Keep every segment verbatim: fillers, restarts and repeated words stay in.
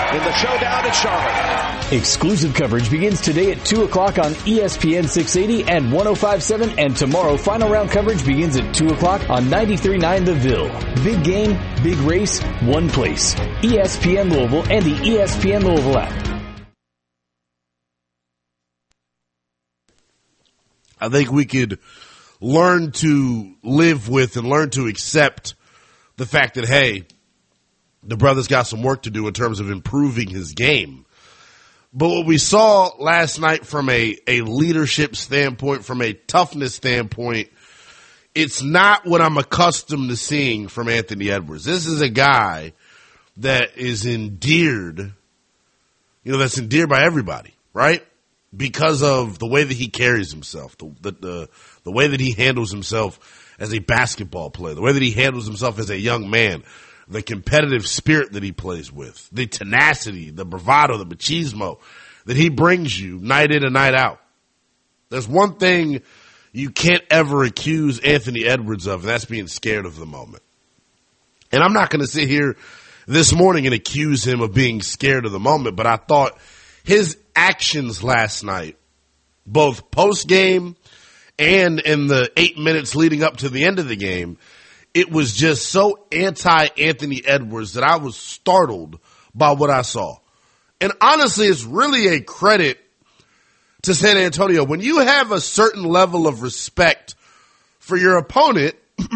in the showdown in Charlotte. Exclusive coverage begins today at two o'clock on E S P N six eighty and one oh five point seven, and tomorrow final round coverage begins at two o'clock on ninety-three point nine The Ville. Big game, big race, one place. E S P N Louisville and the E S P N Louisville app. I think we could learn to live with and learn to accept the fact that, hey, the brother's got some work to do in terms of improving his game. But what we saw last night from a, a leadership standpoint, from a toughness standpoint, it's not what I'm accustomed to seeing from Anthony Edwards. This is a guy that is endeared, you know, that's endeared by everybody, right? Because of the way that he carries himself, the, the the the way that he handles himself as a basketball player, the way that he handles himself as a young man, the competitive spirit that he plays with, the tenacity, the bravado, the machismo that he brings you night in and night out. There's one thing you can't ever accuse Anthony Edwards of, and that's being scared of the moment. And I'm not going to sit here this morning and accuse him of being scared of the moment, but I thought his actions last night, both post-game and in the eight minutes leading up to the end of the game, it was just so anti-Anthony Edwards that I was startled by what I saw. And honestly, it's really a credit to San Antonio. When you have a certain level of respect for your opponent,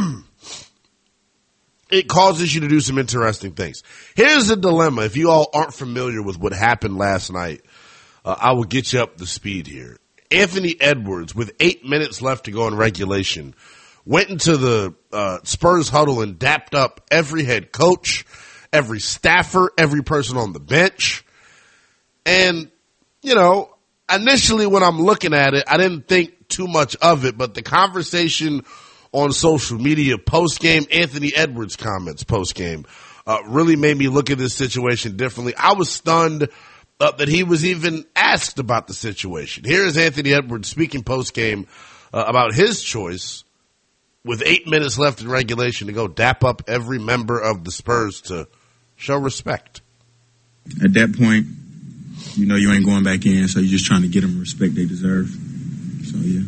it causes you to do some interesting things. Here's the dilemma. If you all aren't familiar with what happened last night, uh, I will get you up to speed here. Anthony Edwards, with eight minutes left to go in regulation, went into the uh, Spurs huddle and dapped up every head coach, every staffer, every person on the bench. And, you know, initially when I'm looking at it, I didn't think too much of it, but the conversation on social media post-game, Anthony Edwards' comments post-game, uh, really made me look at this situation differently. I was stunned uh, that he was even asked about the situation. Here is Anthony Edwards speaking post-game uh, about his choice with eight minutes left in regulation to go dap up every member of the Spurs to show respect. At that point, you know you ain't going back in, so you're just trying to get them the respect they deserve. So, yeah.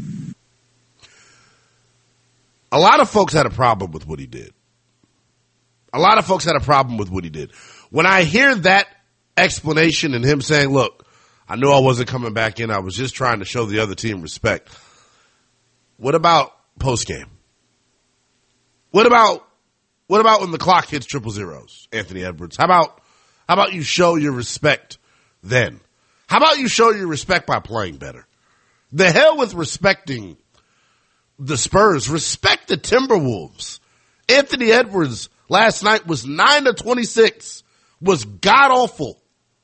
A lot of folks had a problem with what he did. A lot of folks had a problem with what he did. When I hear that explanation and him saying, look, I knew I wasn't coming back in. I was just trying to show the other team respect. What about post-game? What about, what about when the clock hits triple zeros, Anthony Edwards? How about, how about you show your respect then? How about you show your respect by playing better? The hell with respecting the Spurs. Respect the Timberwolves. Anthony Edwards last night was nine to twenty-six, was god-awful.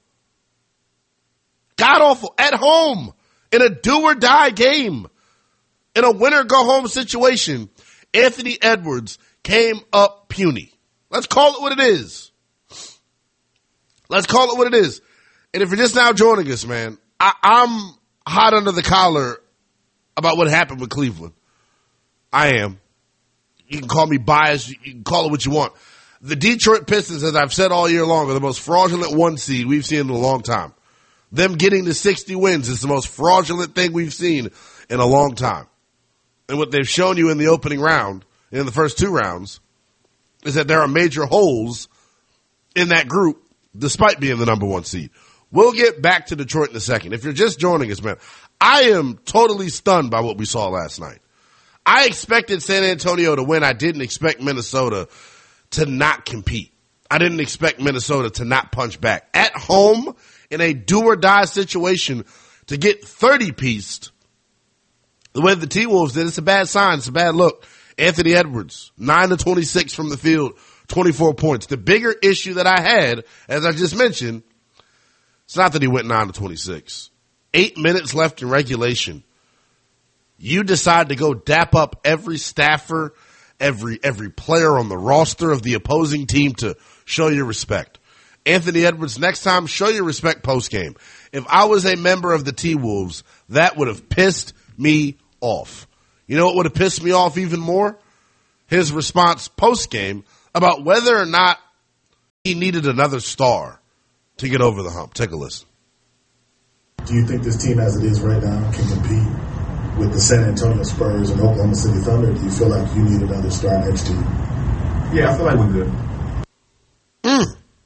God-awful. At home, in a do-or-die game, in a winner-go-home situation, Anthony Edwards came up puny. Let's call it what it is. Let's call it what it is. And if you're just now joining us, man, I, I'm hot under the collar about what happened with Cleveland. I am. You can call me biased. You can call it what you want. The Detroit Pistons, as I've said all year long, are the most fraudulent one seed we've seen in a long time. Them getting to sixty wins is the most fraudulent thing we've seen in a long time. And what they've shown you in the opening round, in the first two rounds, is that there are major holes in that group despite being the number one seed. We'll get back to Detroit in a second. If you're just joining us, man, I am totally stunned by what we saw last night. I expected San Antonio to win. I didn't expect Minnesota to not compete. I didn't expect Minnesota to not punch back. At home, in a do-or-die situation, to get thirty-pieced the way the T-Wolves did, it's a bad sign. It's a bad look. Anthony Edwards, nine to twenty-six from the field, twenty-four points. The bigger issue that I had, as I just mentioned, it's not that he went nine to twenty-six. Eight minutes left in regulation. You decide to go dap up every staffer, every every player on the roster of the opposing team to show your respect. Anthony Edwards, next time, show your respect post-game. If I was a member of the T-Wolves, that would have pissed me off. You know what would have pissed me off even more? His response post-game about whether or not he needed another star to get over the hump. Take a listen. Do you think this team as it is right now can compete with the San Antonio Spurs and Oklahoma City Thunder? Or do you feel like you need another star next to you? Yeah, I feel like we're good. Mm.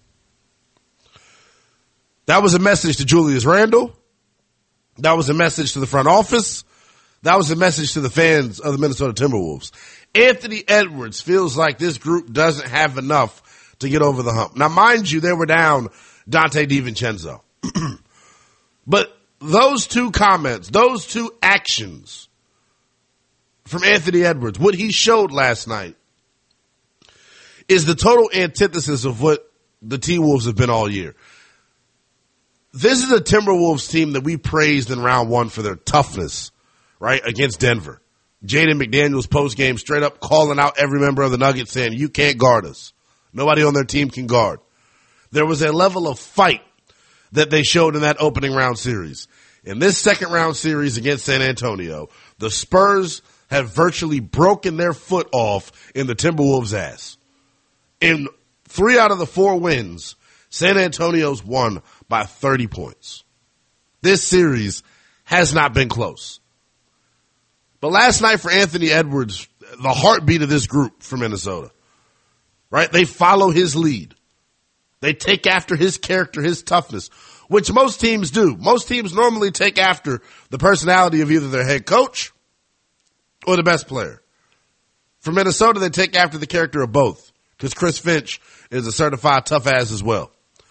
That was a message to Julius Randle. That was a message to the front office. That was a message to the fans of the Minnesota Timberwolves. Anthony Edwards feels like this group doesn't have enough to get over the hump. Now, mind you, they were down Dante DiVincenzo. But those two comments, those two actions from Anthony Edwards, what he showed last night, is the total antithesis of what the T-Wolves have been all year. This is a Timberwolves team that we praised in round one for their toughness, right, against Denver. Jaden McDaniels post-game straight up calling out every member of the Nuggets saying, you can't guard us. Nobody on their team can guard. There was a level of fight that they showed in that opening round series. In this second round series against San Antonio, the Spurs have virtually broken their foot off in the Timberwolves' ass. In three out of the four wins, San Antonio's won by thirty points. This series has not been close. But last night for Anthony Edwards, the heartbeat of this group from Minnesota, right? They follow his lead. They take after his character, his toughness, which most teams do. Most teams normally take after the personality of either their head coach or the best player. For Minnesota, they take after the character of both, because Chris Finch is a certified tough ass as well.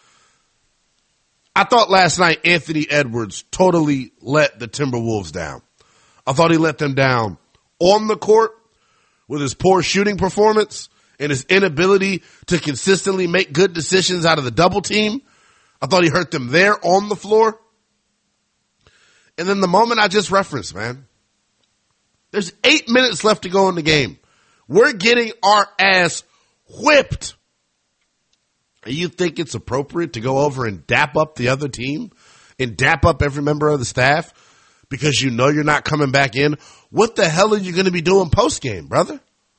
I thought last night Anthony Edwards totally let the Timberwolves down. I thought he let them down on the court with his poor shooting performance and his inability to consistently make good decisions out of the double team. I thought he hurt them there on the floor. And then the moment I just referenced, man, there's eight minutes left to go in the game. We're getting our ass whipped. And you think it's appropriate to go over and dap up the other team and dap up every member of the staff because you know you're not coming back in? What the hell are you going to be doing post-game, brother?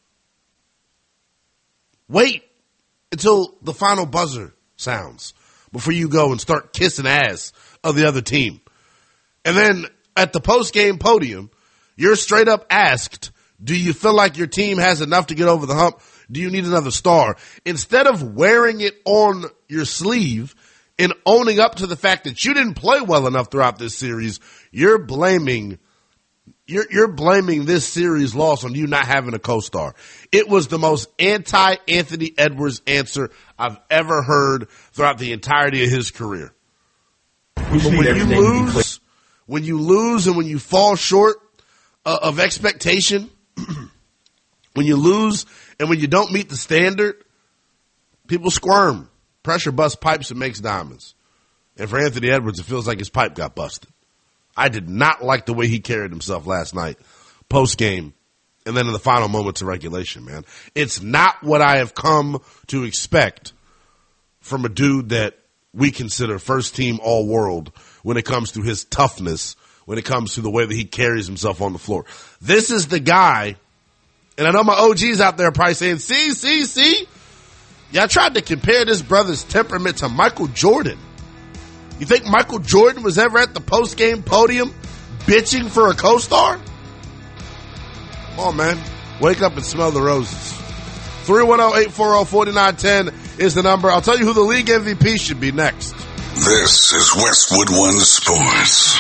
Wait until the final buzzer sounds before you go and start kissing ass of the other team. And then at the post-game podium, you're straight up asked, do you feel like your team has enough to get over the hump? Do you need another star? Instead of wearing it on your sleeve and owning up to the fact that you didn't play well enough throughout this series, you're blaming You're, you're blaming this series loss on you not having a co-star. It was the most anti-Anthony Edwards answer I've ever heard throughout the entirety of his career. But when you lose, when you lose and when you fall short uh, of expectation, when you lose and when you don't meet the standard, people squirm. Pressure busts pipes and makes diamonds. And for Anthony Edwards, it feels like his pipe got busted. I did not like the way he carried himself last night, post-game, and then in the final moments of regulation, man. It's not what I have come to expect from a dude that we consider first-team all-world when it comes to his toughness, when it comes to the way that he carries himself on the floor. This is the guy, and I know my O Gs out there are probably saying, see, see, see? Y'all tried to compare this brother's temperament to Michael Jordan. You think Michael Jordan was ever at the post-game podium bitching for a co-star? Come on, man. Wake up and smell the roses. three one zero, eight four zero, four nine one zero is the number. I'll tell you who the league M V P should be next. This is Westwood One Sports.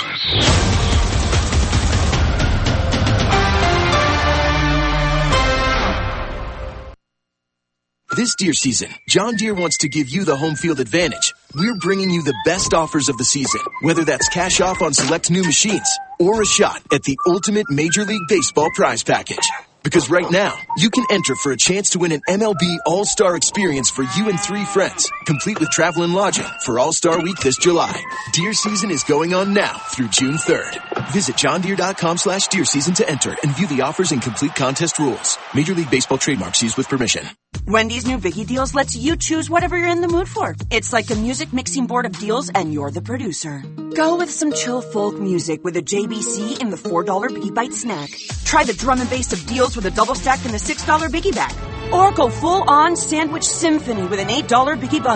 This Deere season, John Deere wants to give you the home field advantage. We're bringing you the best offers of the season, whether that's cash off on select new machines or a shot at the ultimate Major League Baseball prize package. Because right now, you can enter for a chance to win an M L B All-Star experience for you and three friends, complete with travel and lodging for All-Star Week this July. Deer season is going on now through June third. Visit johndeere.com slash deer season to enter and view the offers and complete contest rules. Major League Baseball trademarks used with permission. Wendy's new Biggie Deals lets you choose whatever you're in the mood for. It's like a music mixing board of deals and you're the producer. Go with some chill folk music with a J B C in the four dollar Biggie Bite snack. Try the drum and bass of deals with a double stack in the six dollar Biggie Bag. Or go full on sandwich symphony with an eight dollar Biggie Bun.